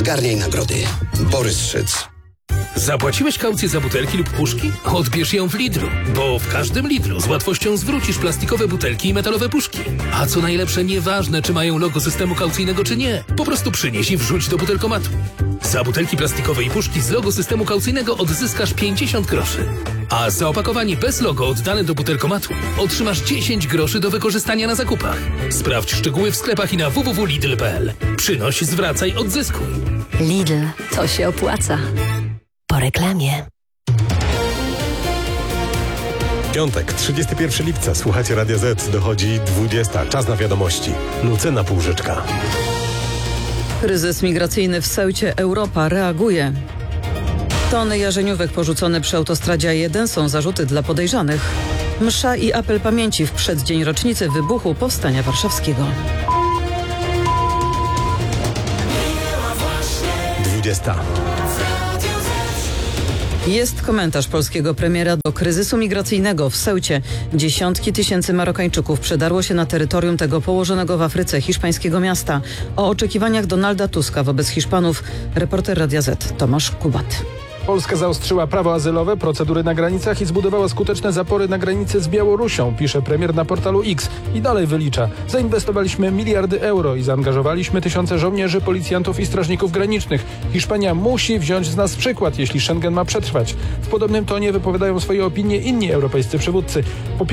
Zgarniaj nagrody. Borys Szyc. Zapłaciłeś kaucję za butelki lub puszki? Odbierz ją w Lidlu, bo w każdym Lidlu z łatwością zwrócisz plastikowe butelki i metalowe puszki. A co najlepsze, nieważne czy mają logo systemu kaucyjnego czy nie, po prostu przynieś i wrzuć do butelkomatu. Za butelki plastikowe i puszki z logo systemu kaucyjnego odzyskasz 50 groszy. A za opakowanie bez logo oddane do butelkomatu otrzymasz 10 groszy do wykorzystania na zakupach. Sprawdź szczegóły w sklepach i na www.lidl.pl. Przynoś, zwracaj, odzyskuj. Lidl, to się opłaca. Po reklamie. Piątek, 31 lipca. Słuchacie Radia Z. Dochodzi 20. Czas na wiadomości. Lucyna Półżyczka. Kryzys migracyjny w Ceucie. Europa reaguje. Tony jarzeniówek porzucone przy autostradzie A1 są zarzuty dla podejrzanych. Msza i apel pamięci w przeddzień rocznicy wybuchu Powstania Warszawskiego. 20. Jest komentarz polskiego premiera do kryzysu migracyjnego w Ceucie. Dziesiątki tysięcy Marokańczyków przedarło się na terytorium tego położonego w Afryce hiszpańskiego miasta. O oczekiwaniach Donalda Tuska wobec Hiszpanów reporter Radia Z Tomasz Kubat. Polska zaostrzyła prawo azylowe, procedury na granicach i zbudowała skuteczne zapory na granicy z Białorusią, pisze premier na portalu X i dalej wylicza. Zainwestowaliśmy miliardy euro i zaangażowaliśmy tysiące żołnierzy, policjantów i strażników granicznych. Hiszpania musi wziąć z nas przykład, jeśli Schengen ma przetrwać. W podobnym tonie wypowiadają swoje opinie inni europejscy przywódcy.